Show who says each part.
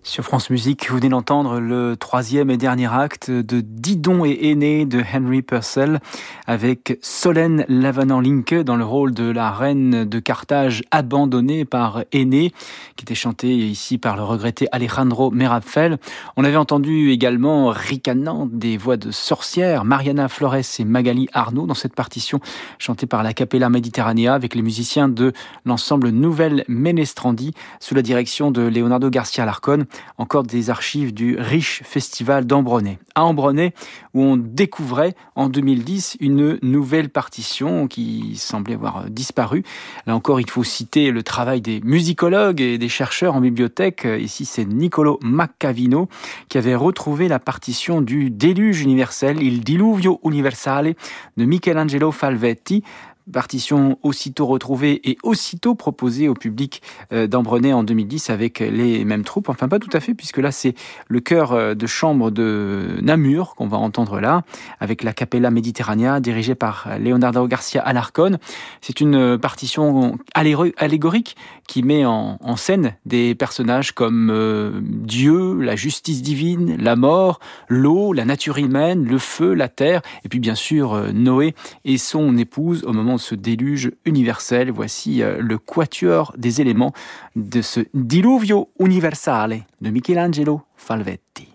Speaker 1: Sur France Musique, vous venez d'entendre le troisième et dernier acte de Didon et Aîné de Henry Purcell avec Solène Lavanant-Linke dans le rôle de la reine de Carthage abandonnée par Aîné, qui était chantée ici par le regretté Alejandro Meravfel. On avait entendu également ricanant des voix de sorcières, Mariana Flores et Magali Arnaud dans cette partition chantée par la Capella Mediterranea avec les musiciens de l'ensemble Nouvelle Menestrandi sous la direction de Leonardo Garcia Alarcón. Encore des archives du riche festival d'Ambronay. À Ambronay, où on découvrait en 2010 une nouvelle partition qui semblait avoir disparu. Là encore, il faut citer le travail des musicologues et des chercheurs en bibliothèque. Ici, c'est Niccolo Maccavino qui avait retrouvé la partition du Déluge universel, Il Diluvio Universale de Michelangelo Falvetti. Partition aussitôt retrouvée et aussitôt proposée au public d'Ambronay en 2010 avec les mêmes troupes. Enfin, pas tout à fait, puisque là, c'est le chœur de chambre de Namur qu'on va entendre là, avec la Capella Mediterranea dirigée par Leonardo Garcia Alarcón. C'est une partition allégorique qui met en scène des personnages comme Dieu, la justice divine, la mort, l'eau, la nature humaine, le feu, la terre, et puis bien sûr Noé et son épouse au moment de ce déluge universel. Voici le quatuor des éléments de ce Diluvio Universale de Michelangelo Falvetti.